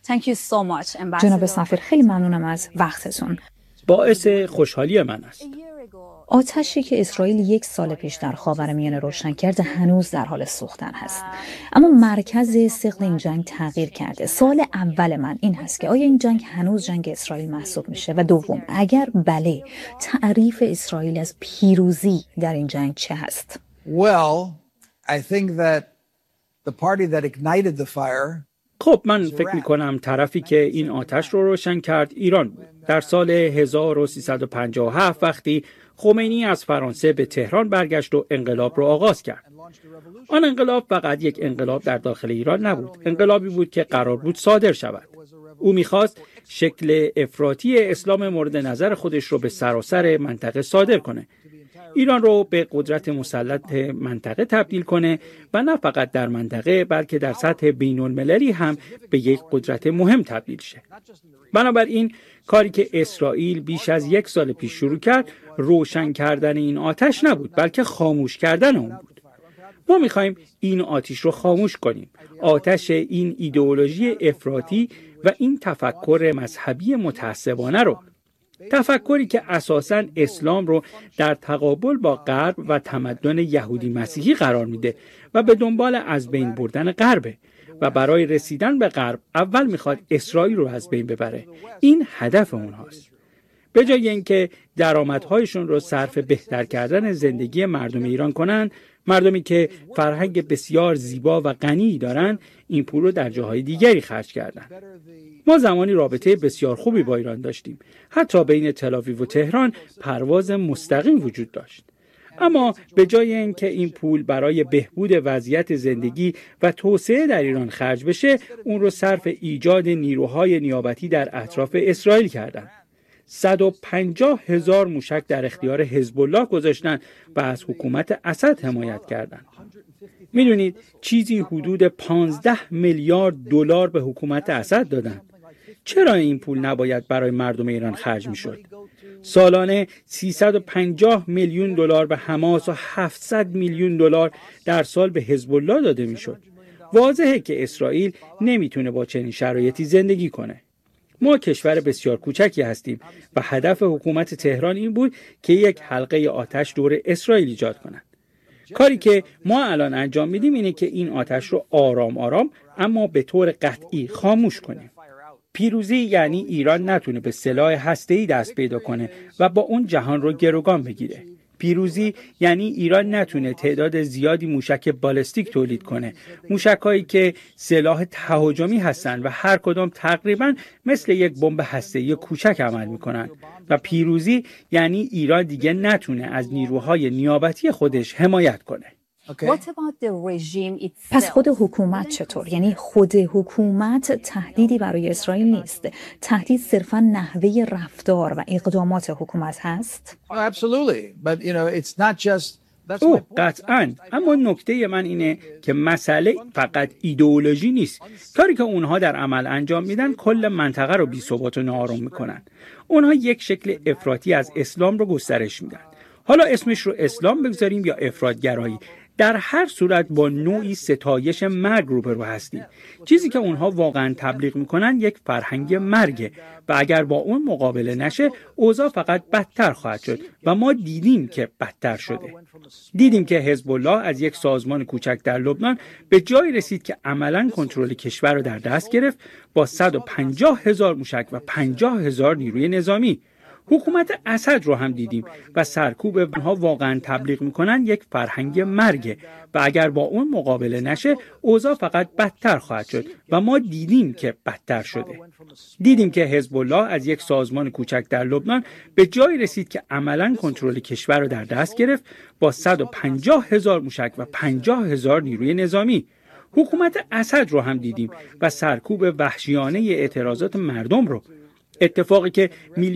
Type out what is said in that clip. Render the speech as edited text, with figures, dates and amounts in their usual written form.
جناب سفیر خیلی ممنونم از وقتتون. باعث خوشحالی من است. آتشی که اسرائیل 1 سال پیش در خاورمیانه روشن کرده هنوز در حال سوختن هست، اما مرکز ثقل این جنگ تغییر کرده. سوال اول من این هست که آیا این جنگ هنوز جنگ اسرائیل محسوب میشه؟ و دوم، اگر بله، تعریف اسرائیل از پیروزی در این جنگ چه هست؟ Well, I think that the party that ignited the fire خب من فکر میکنم طرفی که این آتش رو روشن کرد ایران بود. در سال 1357 وقتی خمینی از فرانسه به تهران برگشت و انقلاب رو آغاز کرد. آن انقلاب فقط یک انقلاب در داخل ایران نبود. انقلابی بود که قرار بود صادر شود. او میخواست شکل افراطی اسلام مورد نظر خودش رو به سراسر منطقه صادر کنه. ایران رو به قدرت مسلط منطقه تبدیل کنه و نه فقط در منطقه بلکه در سطح بین المللی هم به یک قدرت مهم تبدیل شه. بنابراین کاری که اسرائیل بیش از 1 سال پیش شروع کرد روشن کردن این آتش نبود بلکه خاموش کردن اون بود. ما میخوایم این آتش رو خاموش کنیم. آتش این ایدئولوژی افراطی و این تفکر مذهبی متعصبانه رو، تفکری که اساساً اسلام رو در تقابل با غرب و تمدن یهودی مسیحی قرار میده و به دنبال از بین بردن غربه و برای رسیدن به غرب اول میخواد اسرائیل رو از بین ببره. این هدف اونهاست. به جای اینکه درآمدهایشون رو صرف بهتر کردن زندگی مردم ایران کنن، مردمی که فرهنگ بسیار زیبا و غنی دارن، این پول رو در جاهای دیگری خرج کردن. ما زمانی رابطه بسیار خوبی با ایران داشتیم. حتی بین تل‌آویو و تهران پرواز مستقیم وجود داشت. اما به جای اینکه این پول برای بهبود وضعیت زندگی و توسعه در ایران خرج بشه، اون رو صرف ایجاد نیروهای نیابتی در اطراف اسرائیل کردن. 150,000 موشک در اختیار حزب الله گذاشتن و از حکومت اسد حمایت کردند. میدونید چیزی حدود 15 میلیارد دلار به حکومت اسد دادن. چرا این پول نباید برای مردم ایران خرج میشد؟ سالانه 350 میلیون دلار به حماس و 700 میلیون دلار در سال به حزب الله داده میشد. واضحه که اسرائیل نمیتونه با چنین شرایطی زندگی کنه. ما کشور بسیار کوچکی هستیم و هدف حکومت تهران این بود که یک حلقه آتش دور اسرائیل ایجاد کنند. کاری که ما الان انجام میدیم اینه که این آتش رو آرام آرام اما به طور قطعی خاموش کنیم. پیروزی یعنی ایران نتونه به سلاح هسته‌ای دست پیدا کنه و با اون جهان رو گروگان بگیره. پیروزی یعنی ایران نتونه تعداد زیادی موشک بالستیک تولید کنه، موشکایی که سلاح تهاجمی هستن و هر کدام تقریبا مثل یک بمب هسته‌ای کوچک عمل میکنن. و پیروزی یعنی ایران دیگه نتونه از نیروهای نیابتی خودش حمایت کنه. پس خود حکومت چطور؟ یعنی خود حکومت تهدیدی برای اسرائیل نیست. تهدید صرفاً نحوه رفتار و اقدامات حکومت هست؟ قطعاً. اما نکته من اینه که مسئله فقط ایدئولوژی نیست. کاری که اونها در عمل انجام میدن کل منطقه رو بی‌ثبات و ناآرام میکنن. اونها یک شکل افراطی از اسلام رو گسترش میدن. حالا اسمش رو اسلام بگذاریم یا افراط‌گرایی، در هر صورت با نوعی ستایش مرگ روبرو هستیم. چیزی که اونها واقعا تبلیغ میکنن یک فرهنگ مرگه و اگر با اون مقابله نشه اوضاع فقط بدتر خواهد شد و ما دیدیم که بدتر شده. دیدیم که حزب الله از یک سازمان کوچک در لبنان به جای رسید که عملاً کنترل کشور رو در دست گرفت با 150,000 موشک و 50,000 نیروی نظامی. حکومت اسد رو هم دیدیم و سرکوب اونها واقعا تبلیغ میکنن یک فرهنگ مرگه و اگر با اون مقابله نشه اوضاع فقط بدتر خواهد شد و ما دیدیم که بدتر شده. دیدیم که حزب الله از یک سازمان کوچک در لبنان به جای رسید که عملاً کنترل کشور رو در دست گرفت با 150,000 موشک و 50,000 نیروی نظامی. حکومت اسد رو هم دیدیم و سرکوب وحشیانه اعتراضات مردم رو. اتفاقی که